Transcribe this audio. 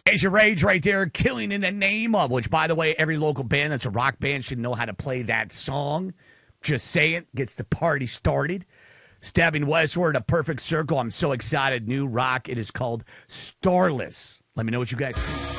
Asia Rage right there, Killing in the Name of, which, by the way, every local band that's a rock band should know how to play that song. Just saying, gets the party started. Stabbing Westward, A Perfect Circle. I'm so excited. New rock. It is called Starless. Let me know what you guys think.